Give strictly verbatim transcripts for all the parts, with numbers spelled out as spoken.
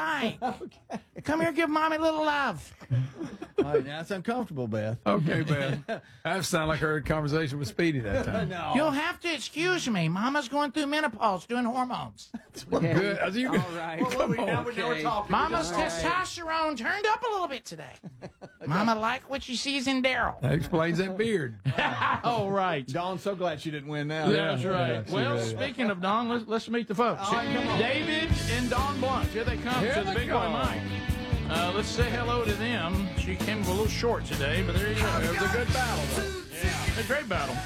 right. Okay. Come here, give mommy a little love. All right, now it's uncomfortable, Beth. Okay, Beth. That sounded like her conversation with Speedy that time. No. You'll have to excuse me. Mama's going through menopause, doing hormones. Okay. Good. I you All right. Well, well, we, now, Okay. now we're talking. Mama's All right. testosterone turned up a little bit today. Mama like what she sees in Daryl. That explains that beard. Oh, right. Dawn's so glad she didn't win now. Yeah, that's right. Yeah, she well, really- speaking of Don, let's, let's meet the folks. All right, come on. David and Don Blunt. Here they come Here to the they Big Boy come. Mike. Uh, let's say hello to them. She came a little short today, but there you go. It was a good battle, though. Yeah, a great battle.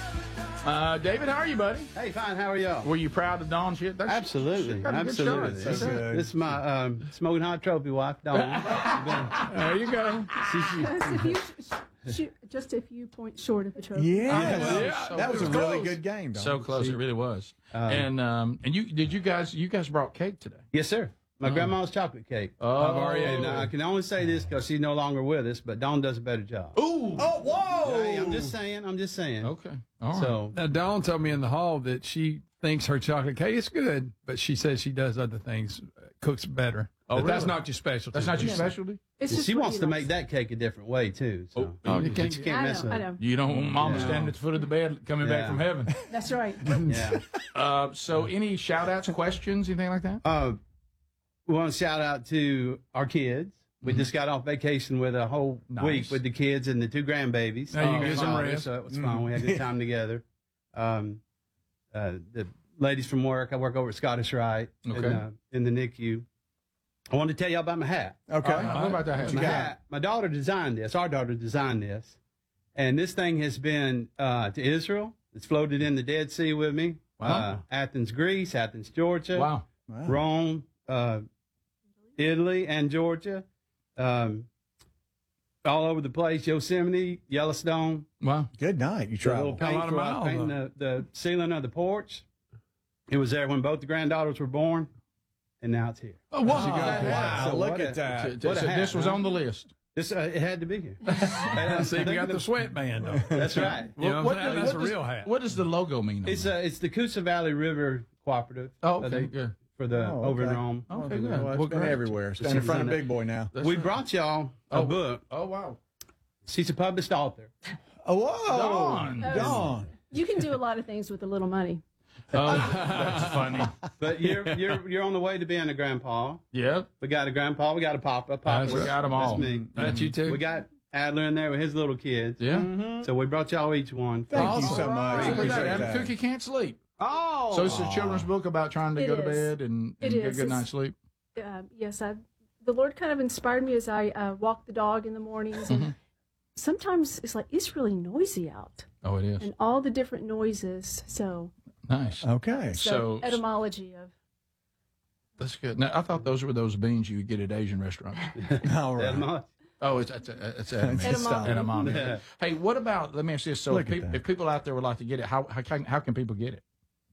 Uh, David, how are you, buddy? Hey, fine. How are y'all? Were you proud of Dawn's shit? That's, Absolutely, she's got a good absolutely. start. This, So good. this is my um, smoking hot trophy wife, Dawn. There you go. Just a few, sh- sh- just a few points short of the trophy. Yeah, Yeah, that was a it really close. good game, Dawn. So close, it really was. and um, and you did you guys you guys brought cake today? Yes, sir. My grandma's chocolate cake. Oh, I've already And uh, I can only say this because she's no longer with us, but Dawn does a better job. Ooh. Oh, whoa! Hey, I'm just saying. I'm just saying. Okay. All right. So Now, Dawn told me in the hall that she thinks her chocolate cake is good, but she says she does other things, uh, cooks better. Oh, But that's really? not your specialty. That's not your Yeah. specialty. It's just she what wants he to likes. make that cake a different way too. So Oh, you you can't, can't- you can't I mess know, up. I know. You don't want Mama Yeah. standing at the foot of the bed, coming back Yeah. from heaven. That's right. Yeah. Uh, so, any shout outs, questions, anything like that? Uh, we want to shout out to our kids. We just got off vacation with a whole Nice. week with the kids and the two grandbabies. Now you Oh, get some father, rest. So it was fun. We had a good time together. Um, uh, the ladies from work, I work over at Scottish Rite in, Okay. uh, in the N I C U. I wanted to tell you about my hat. Okay. All right, what about that hat? My hat. My daughter designed this. Our daughter designed this. And this thing has been uh, to Israel. It's floated in the Dead Sea with me. Wow. Uh, Athens, Greece, Athens, Georgia. Wow. Rome, uh, Italy, and Georgia. Um, all over the place. Yosemite, Yellowstone. Wow. Good night. You The little traveled. paint lot of for miles, painting the, the ceiling of the porch. It was there when both the granddaughters were born, and now it's here. Oh, wow. Wow, So look what at a- that. So, What a so hat, this was huh? on the list. This uh, it had to be here. See, we got the sweatband, though. That's right. You know what I'm saying? does- That's a does- real hat. What does the logo mean? on It's that? uh, it's the Coosa Valley River Cooperative. Oh, uh, okay, they- good. For the Oh, over in okay. Rome. Okay, Well, good. it's Well, been great. everywhere. Stand in front of Big Boy now. That's We right. brought y'all a Oh. book. Oh, wow. She's a published author. Oh, whoa. Dawn. Dawn. You can do a lot of things with a little money. Oh, that's funny. But you're you're you're on the way to being a grandpa. Yep. We got a grandpa. We got a papa. Papa. That's- we got 'em all. That's me. That's you, too? We got Adler in there with his little kids. Yeah. So we brought y'all each one. Thank you Awesome. so much. Look at Appreciate that. that. Cookie can't sleep. Oh. So it's a children's book about trying to It go to is. bed and, It and get a is. good It's- night's sleep. Uh, yes, I, the Lord kind of inspired me as I uh, walk the dog in the mornings. And sometimes it's like, it's really noisy out. Oh, it is. And all the different noises. So, Nice. Okay. so, So- etymology of. That's good. Now, I thought those were those beans you would get at Asian restaurants. All right. Etymology. Oh, it's it's it's etymology. Etymology. Etymology. Yeah. Hey, what about? Let me ask you this: so, Look if, at peop that. if people out there would like to get it, how how can how can people get it?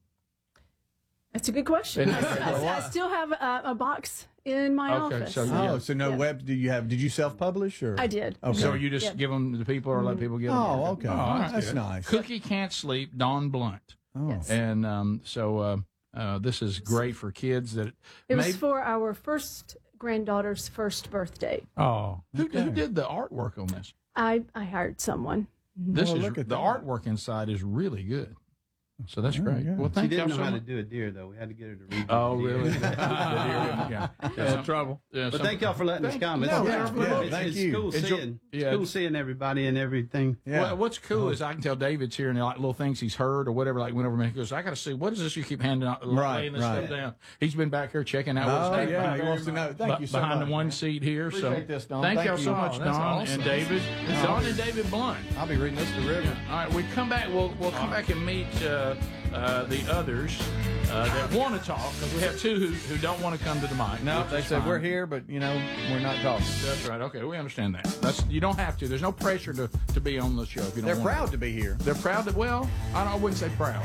That's a good question. It I, is. I- I still have a, a box in my Okay, office. so you- Oh, so no Yeah. web? Do you have? Did you self-publish or? I did. Okay. So you just Yeah. give them to the people, or let people get them? Oh, okay. all right, That's good. nice. Cookie can't sleep. Dawn Blunt, Oh. Yes. and um, so uh, uh, this is great for kids that. It was maybe- for our first granddaughter's first birthday. Oh. who, who did the artwork on this? I, I hired someone. This Well, is look the at that. artwork inside is really good. So that's Oh, great. yeah. Well, She thank you didn't know so how to much. do a deer though. We had to get her to read. Oh, the deer. really? yeah. Yeah, trouble. Yeah, But some- thank y'all for letting us Thank- come. It's, no, it's, yeah, it's, yeah, it's, thank it's you. cool Enjoy- seeing. yeah. It's cool seeing everybody and everything. Yeah. Well, what's cool is I can tell David's here and like little things he's heard or whatever. Like whenever he goes, I got to see what is this you keep handing out, Right, laying this right. stuff down. He's been back here checking out. what's Oh, happening yeah, he back wants here to know. Thank be- you so behind much. the one seat here. So Appreciate this, Don. thank, Thank y'all you. so Oh, much, that's Don awesome. and David. Don and David Blunt. I'll be reading this to River. All right, we come back. We'll we'll come back and meet uh, uh, the others uh, that want to talk because we have two who, who don't want to come to the mic. No, which they is said fine. we're here, but you know we're not talking. That's right. Okay, we understand that. That's you don't have to. There's no pressure to, to be on the show if you don't. They're want proud to be here. They're proud that. Well, I, don't, I wouldn't say proud,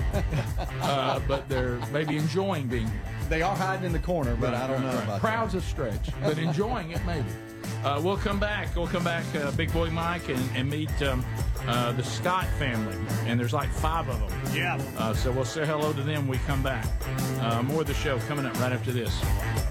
uh, but they're maybe enjoying being here. They are hiding in the corner, but I don't know Right. about Proud's a stretch, but enjoying it maybe. Uh, we'll come back. We'll come back, uh, Big Boy Mike, and, and meet um, uh, the Scott family. And there's like five of them. Yeah. Uh, so we'll say hello to them when we come back. Uh, more of the show coming up right after this.